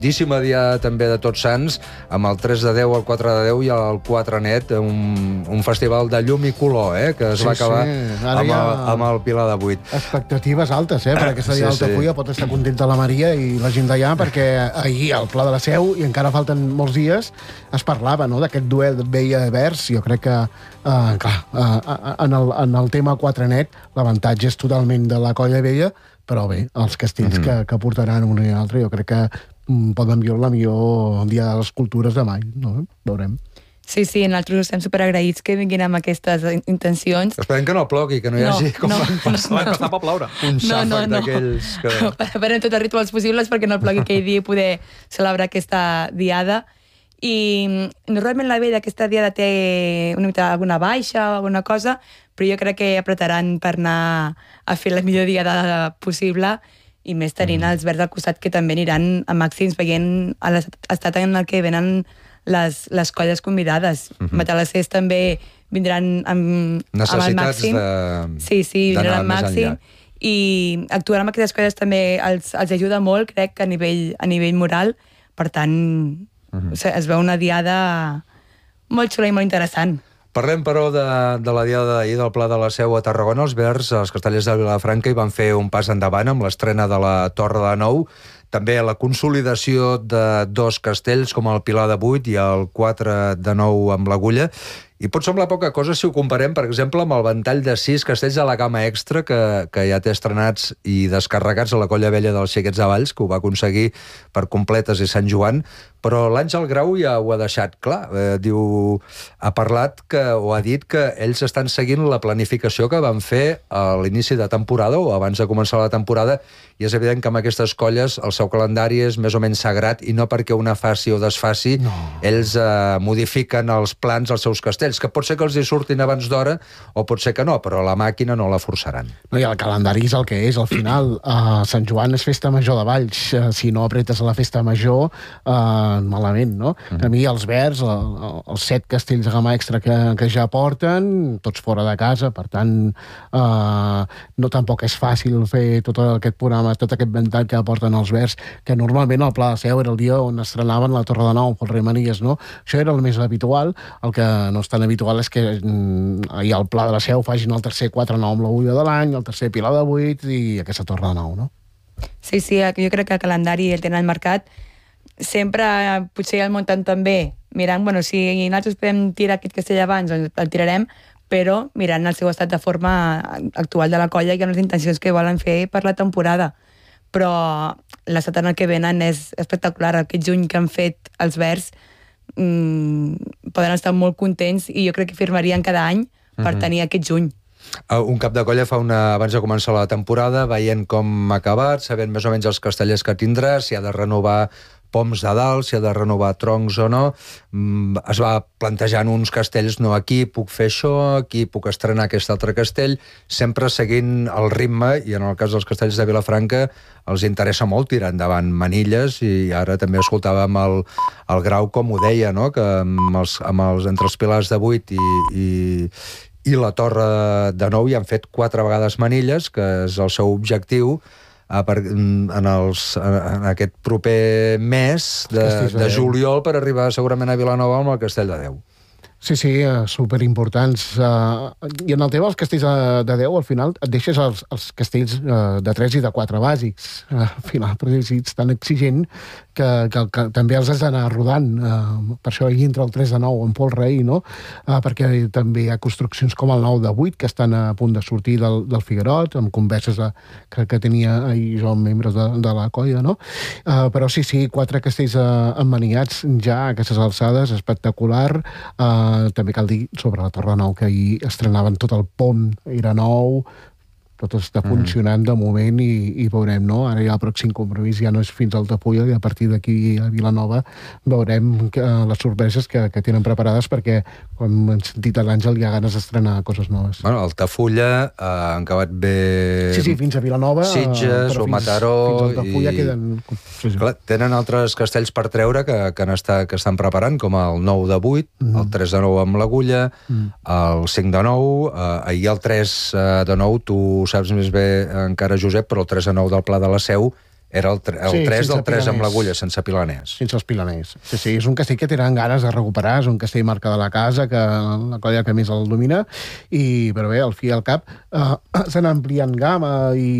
Díssima dia també de Tots Sants, amb el 3 de 10, el 4 de 10 i el 4 net, un festival de llum i color, que es va acabar amb el Pilar de 8. Expectatives altes, per aquesta dia d'Altafulla. Pot estar contenta la Maria i la gent d'allà, perquè ahir al Pla de la Seu, i encara falten molts dies, es parlava d'aquest duel Vella-Vers. Jo crec que, clar, en el tema 4 net, l'avantatge és totalment de la Colla Vella, però bé, els castells que portaran un i l'altre, jo crec que poden viure el millor dia de les cultures de mai, no? Veurem. Sí, nosaltres estem superagraïts que vinguin amb aquestes intencions. Esperem que no plogui, que no hi hagi està per ploure. Un xàfec d'aquells que... Farem tots els rituals possibles perquè no plogui aquell dia i poder celebrar aquesta diada. I normalment la vella aquesta diada té una mica alguna baixa o alguna cosa, però jo crec que apretaran per anar a fer la millor diada possible, i més tenint els Verds al costat, que també aniran a màxims, veient l'estat en el que venen les colles convidades. Matalassers també vindran amb el màxim. Sí, vindran al màxim. I actuar amb aquestes colles també els ajuda molt, crec, a nivell moral. Per tant, es veu una diada molt xula i molt interessant. Parlem, però, de la diada d'ahir del Pla de la Seu a Tarragona. Els Verds, els Castellers de Vilafranca, hi van fer un pas endavant amb l'estrena de la Torre de Nou. També la consolidació de dos castells, com el Pilar de 8 i el 4 de 9 amb l'Agulla. I pot semblar poca cosa si ho comparem, per exemple, amb el ventall de 6 castells de la gamma extra que ja té estrenats i descarregats a la Colla Vella dels Xiquets de Valls, que ho va aconseguir per Completes i Sant Joan, però l'Àngel Grau ja ho ha deixat clar. Ha parlat o ha dit que ells estan seguint la planificació que van fer a l'inici de temporada o abans de començar la temporada, i és evident que amb aquestes colles el seu calendari és més o menys sagrat, i no perquè una faci o desfaci, ells modifiquen els plans als seus castells, que pot ser que els hi surtin abans d'hora o pot ser que no, però la màquina no la forçaran. No, i el calendari és el que és, al final. Sant Joan és festa major de Valls. Si no apretes a la festa major, malament, no? A mi els Verds, els 7 castells de gamma extra que ja porten, tots fora de casa, per tant, no tampoc és fàcil fer tot aquest programa, tot aquest ventall que porten els Verds, que normalment al Pla de Seu era el dia on estrenaven la Torre de Nou pel Rei Manies, no? Això era el més habitual. El que no és tan habitual és que ahir al Pla de la Seu facin el tercer 4-9 amb l'Agulla de l'any, el tercer Pilar de 8 i aquesta Torre de Nou, no? Sí, jo crec que el calendari el tenen marcat. Sempre potser el munten també mirant, si nosaltres podem tirar aquest castell abans, doncs el tirarem, però mirant el seu estat de forma actual de la colla i les intencions que volen fer per la temporada. Però l'estat en el que venen és espectacular. Aquest juny que han fet els Verds poden estar molt contents, i jo crec que firmarien cada any per tenir aquest juny. Un cap de colla fa abans de començar la temporada, veient com ha acabat, sabent més o menys els castellers que tindrà, si ha de renovar poms de dalt, si ha de renovar troncs o no. Es va plantejant uns castells, no, aquí puc fer això, aquí puc estrenar aquest altre castell, sempre seguint el ritme, i en el cas dels castells de Vilafranca els interessa molt tirar endavant manilles, i ara també escoltàvem el Grau com ho deia, no? Que entre els Pilars de 8 i la Torre de 9 hi han fet 4 vegades manilles, que és el seu objectiu, en aquest proper mes de juliol, per arribar segurament a Vilanova amb el Castell de 10. Sí, superimportants. I en el tema dels castells de 10, al final et deixes els castells de 3 i de 4 bàsics. Al final, perquè ets tan exigent que també els has d'anar rodant. Per això hi entra el 3 de 9 en Pol Rei, no? Perquè també hi ha construccions com el 9 de 8 que estan a punt de sortir del Figuerot, amb converses que tenia ahir jo amb membres de la colla, no? Però sí, 4 castells emmaniats ja a aquestes alçades, espectacular. També cal dir sobre la Torre Nou que ahir estrenaven tot el pont, era nou, tot està funcionant de moment, i veurem, no? Ara ja el pròxim compromís ja no és fins al Altafulla, i a partir d'aquí a Vilanova veurem les sorpreses que tenen preparades, perquè, com hem sentit a l'Àngel, hi ha ganes d'estrenar coses noves. Bueno, Altafulla han acabat bé... Sí, fins a Vilanova... Sitges o Mataró... Fins a Altafulla queden... Clar, tenen altres castells per treure que estan preparant, com el 9 de 8, el 3 de 9 amb l'Agulla, el 5 de 9, ahir el 3 de 9, tu saps més bé encara, Josep, però el 3 de 9 del Pla de la Seu Era el 3 del 3 amb l'agulla, sense pilaners. Sense els pilaners. Sí, és un castell que tenen ganes de recuperar, és un castell marca de la casa, que la colla que més el domina, però bé, al fi i al cap s'han ampliant gamma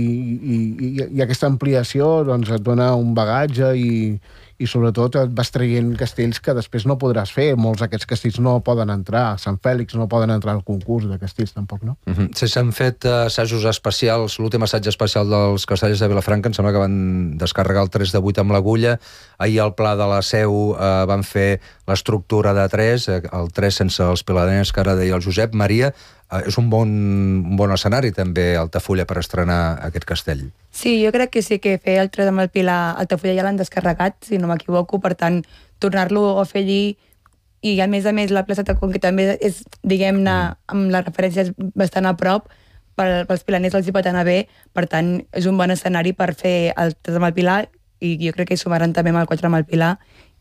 i aquesta ampliació doncs, et dona un bagatge i sobretot et vas traient castells que després no podràs fer. Molts d'aquests castells no poden entrar. Sant Fèlix no poden entrar al concurs de castells, tampoc, no? Si s'han fet assajos especials, l'últim assaig especial dels castells de Vilafranca, em sembla que van descarregar el 3 de 8 amb l'agulla. Ahir al Pla de la Seu van fer l'estructura de 3, el 3 sense els pilaners, que ara deia el Josep. Maria, és un bon escenari també Altafulla per estrenar aquest castell. Sí, jo crec que sí, que fer el 3 amb el Pilar Altafulla ja l'han descarregat, si no m'equivoco, per tant, tornar-lo a fer allí, i a més la placeta, com que també és, diguem-ne, amb les referències bastant a prop, pels pilaners els hi pot anar bé, per tant, és un bon escenari per fer el 3 amb el Pilar, i jo crec que hi sumaran també amb el 4 amb el Pilar,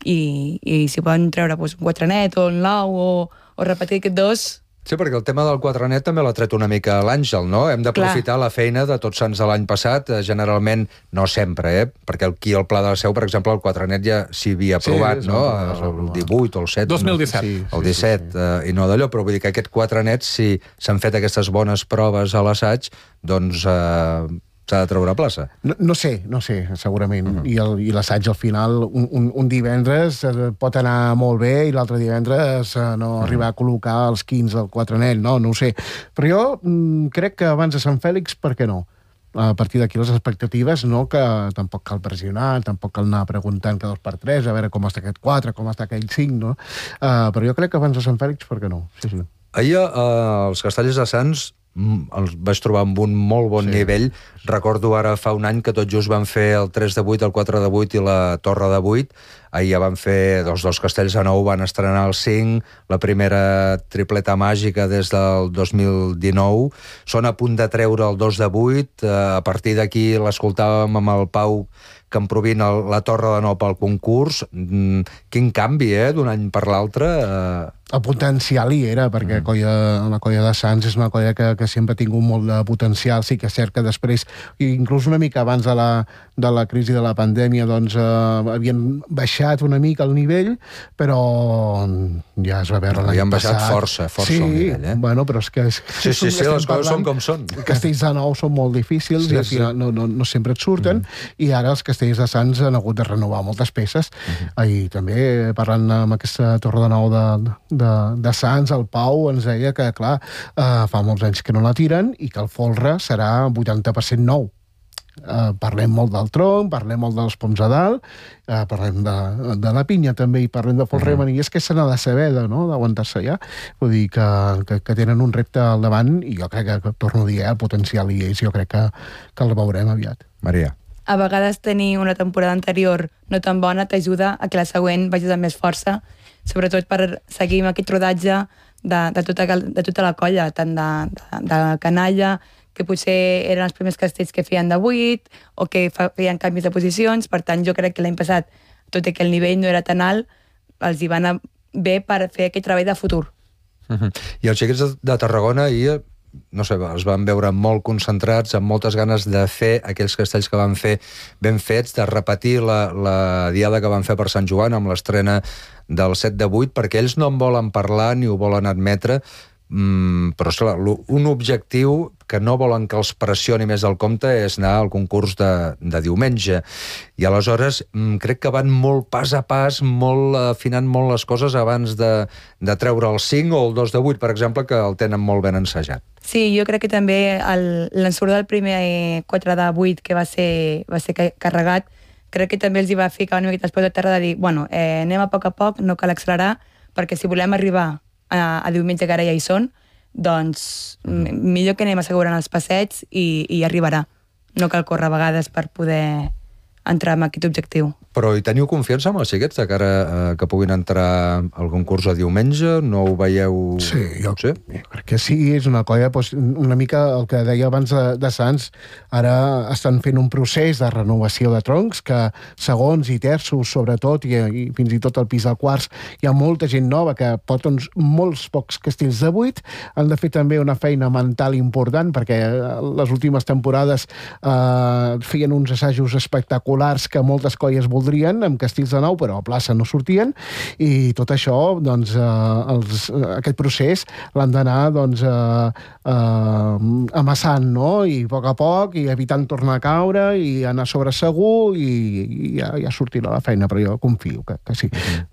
i si poden treure un 4 net o un 9 o repetir aquests dos. Sí, perquè el tema del 4 net també l'ha tret una mica l'Àngel, no? Hem d'aprofitar la feina de Tots Sants de l'any passat, generalment, no sempre, perquè aquí al Pla de la Seu, per exemple, el 4 net ja s'hi havia aprovat, no? El 18 o el 7. 2017. El 17, i no d'allò, però vull dir que aquest 4 net, si s'han fet aquestes bones proves a l'assaig, doncs s'ha de treure a plaça. No sé, segurament. I l'assaig al final, un divendres pot anar molt bé i l'altre divendres no arribar a col·locar els 15 del 4 net, no ho sé. Però jo crec que abans de Sant Fèlix, per què no? A partir d'aquí les expectatives, no, que tampoc cal pressionar, tampoc cal anar preguntant cada 2 per 3, a veure com està aquest 4, com està aquell 5, no? Però jo crec que abans de Sant Fèlix, per què no? Sí. Ahir els Castellers de Sants els vaig trobar amb un molt bon nivell. Recordo ara fa un any que tot just van fer el 3 de 8, el 4 de 8 i la torre de 8. Ahir ja van fer els 2 castells de 9, van estrenar el 5, la primera tripleta màgica des del 2019. Són a punt de treure el 2 de 8. A partir d'aquí l'escoltàvem amb el Pau Camprovin la torre de 9 pel concurs. Quin canvi, d'un any per l'altre. El potencial hi era, perquè la colla de Sants és una colla que sempre ha tingut molt de potencial. Sí que és cert que després, inclús una mica abans de la crisi de la pandèmia, doncs havien baixat una mica el nivell, però ja es va veure l'any passat. Han baixat força el nivell, bueno, però és que... Sí, les coses són com són. Castells de nou són molt difícils i al final no sempre et surten, i ara els castells de Sants han hagut de renovar moltes peces. I també, parlant amb aquesta torre de nou de Sants, el Pau ens deia que, clar, fa molts anys que no la tiren i que el folre serà 80% nou. Parlem molt del tronc, parlem molt dels poms a dalt, parlem de la pinya també, i parlem de folre femení, i és que se n'ha de saber d'aguantar-se ja. Vull dir que tenen un repte al davant, i jo crec que, torno a dir, el potencial hi és, jo crec que el veurem aviat. Maria. A vegades tenir una temporada anterior no tan bona t'ajuda a que la següent vagis amb més força, sobretot per seguir amb aquest rodatge de tota la colla, tant de canalla, que potser eren els primers castells que feien de 8 o que feien canvis de posicions. Per tant, jo crec que l'any passat, tot i que el nivell no era tan alt, els hi va anar bé per fer aquest treball de futur. I els xiquets de Tarragona ahir, no sé, els van veure molt concentrats, amb moltes ganes de fer aquells castells que van fer ben fets, de repetir la diada que van fer per Sant Joan amb l'estrena del 7 de 8, perquè ells no en volen parlar ni ho volen admetre, però esclar, un objectiu que no volen que els pressioni més del compte és anar al concurs de diumenge, i aleshores crec que van molt pas a pas, afinant molt les coses abans de treure el 5 o el 2 de 8, per exemple, que el tenen molt ben ensajat. Sí, jo crec que també l'ensurt del primer 4 de 8 que va ser carregat, crec que també els hi va ficar una miqueta els peus a terra de dir, bueno, anem a poc, no cal accelerar, perquè si volem arribar a diumenge, que ara ja hi són, doncs millor que anem assegurant els passeigs i arribarà. No cal córrer a vegades per poder entrar en aquest objectiu. Però hi teniu confiança amb els xiquets de cara que puguin entrar al concurs de diumenge? No ho veieu? Sí, jo crec que sí, és una colla, doncs, una mica el que deia abans de Sants, ara estan fent un procés de renovació de troncs, que segons i terços, sobretot, i fins i tot al pis del quarts, hi ha molta gent nova que porta molts pocs castells de 8, han de fer també una feina mental important, perquè les últimes temporades feien uns assajos espectaculars que moltes colles voldrien, amb castells de 9, però a plaça no sortien, i tot això, doncs, aquest procés l'han d'anar, doncs, amassant, no? I a poc, i evitant tornar a caure, i anar sobre segur, i ja sortirà la feina, però jo confio que sí.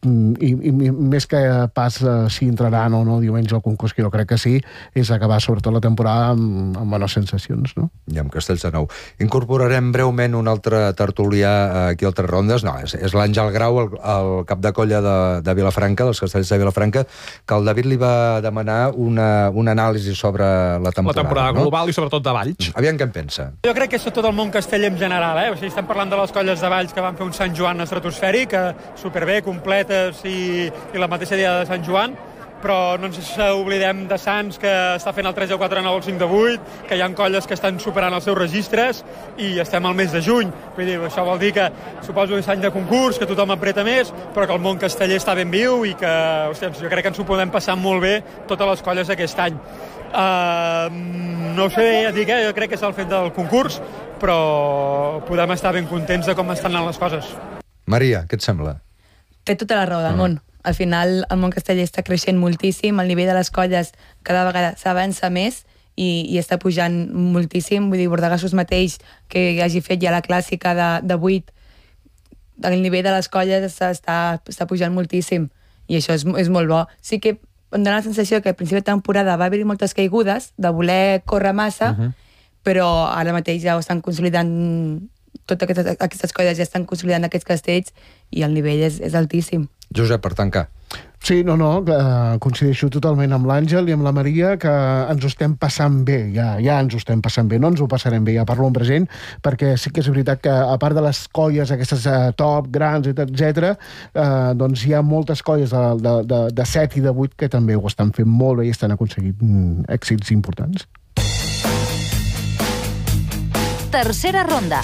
I més que pas si entraran o no diumenge al concurs, que jo crec que sí, és acabar sobretot la temporada amb bones sensacions, no? I amb castells de 9. Incorporarem breument un altre tertulià aquí al Tres Rondes. No, és l'Àngel Grau, el cap de colla de Vilafranca, dels castells de Vilafranca, que el David li va demanar una anàlisi sobre la temporada. La temporada global i sobretot de Valls. Aviam què en pensa. Jo crec que és tot el món casteller en general, O sigui, estem parlant de les colles de Valls que van fer un Sant Joan estratosfèric, superbé, completes i la mateixa dia de Sant Joan, però no ens oblidem de Sants, que està fent el 3 de 4 9, el 5 de 8, que hi ha colles que estan superant els seus registres i estem al mes de juny. Vull dir, això vol dir que suposo que és any de concurs, que tothom apreta més, però que el món casteller està ben viu i que, hòstia, jo crec que ens ho podem passar molt bé totes les colles aquest any. No ho sé, ja dic, jo crec que és el fet del concurs, però podem estar ben contents de com estan anant les coses. Maria, què et sembla? Té tota la raó del món. Al final, el món casteller està creixent moltíssim, el nivell de les colles cada vegada s'avança més i està pujant moltíssim. Vull dir, Bordegassos mateix, que hagi fet ja la clàssica de 8, el nivell de les colles està pujant moltíssim i això és molt bo. Sí que em dóna la sensació que al principi de temporada va haver-hi moltes caigudes de voler córrer massa, però ara mateix ja ho estan consolidant, totes aquestes colles ja estan consolidant aquests castells i el nivell és altíssim. Josep, per tancar. Sí, no, coincideixo totalment amb l'Àngel i amb la Maria, que ens ho estem passant bé, ja ens ho estem passant bé, no ens ho passarem bé, ja parlo en present, perquè sí que és veritat que, a part de les colles aquestes top, grans, etc., doncs hi ha moltes colles de 7 i de 8 que també ho estan fent molt bé i estan aconseguint èxits importants. Tercera ronda.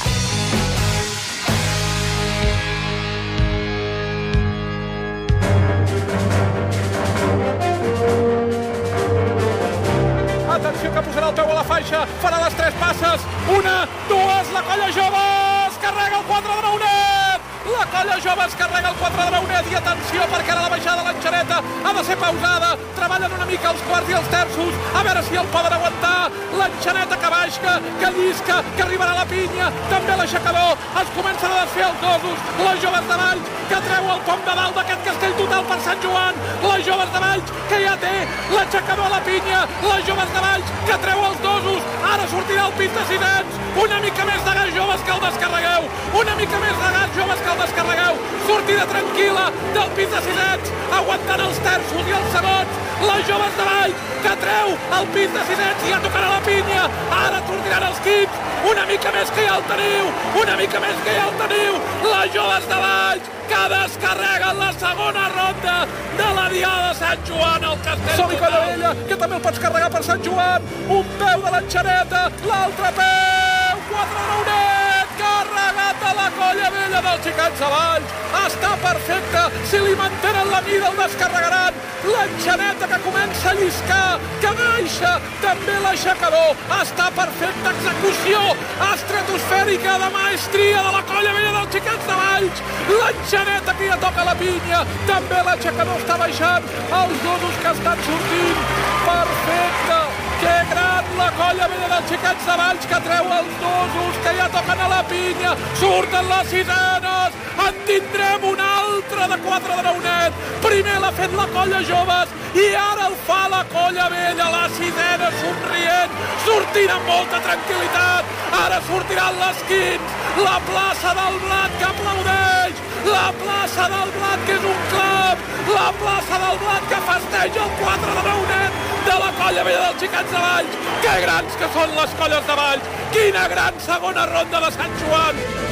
Atenció, que posarà el peu a la faixa, farà les 3 passes, 1, 2, la colla jove es carrega el 4 de Naunet! La colla jove es carrega el 4 de Naunet i atenció, perquè ara la baixada de l'enxaneta ha de ser pausada, treballen una mica els quarts i els terços, a veure si el poden aguantar, l'enxaneta que baixa, que llisca, que arribarà a la pinya, també l'aixecador, es comencen a desfer els dosos, les joves de Valls, que treu el pom de dalt d'aquest castell total per Sant Joan, les joves de Valls, que ja té l'aixecador a la pinya, les joves de Valls, que treu els dosos, ara sortirà el pit de sisens, una mica més de gas, joves, que el descarregueu, una mica més de gas, joves, que el descarregueu, sortida tranquil·la del pit de sisens, aguantant els terços i els segons, les joves de Valls, que treu el pit de sisens i ja tocarà la pinya, ara sortiran els quints, una mica més que ja el teniu, una mica més que ja el teniu, les joves de Valls, que descarreguen la segona ronda de la Diada de Sant Joan al castell. Som-hi, colla vella, que també el pots carregar per Sant Joan, un peu de l'enxaneta, l'altre peu, 4 de Naunet, carregat de la colla vella dels xicats de Valls, està perfecte, si li mantenen la mida el descarregaran, l'enxaneta que comença a lliscar, que baixa, també l'aixecador, està perfecta, execució estratosfèrica de maestria de la colla vella dels xicats de Valls, l'enxaneta que ja toca la pinya, també l'aixecador està baixant, els dosos que estan sortint, perfecte, que gran la colla vella dels xicats de Valls, que treu els dosos, que ja toquen a la pinya, surten les sisenes, en tindrem un altre de 4 de Naunet, primer l'ha fet la colla joves i ara el fa la colla vella, la sisena somrient, sortint amb molta tranquil·litat, ara sortiran les quins, la plaça del Blat que aplaudeix, la plaça del Blat que és un clap, la plaça del Blat que festeja el 4 de Naunet de la colla vella dels xicats de Valls, que grans que són les colles de Valls, quina gran segona ronda de Sant Joan.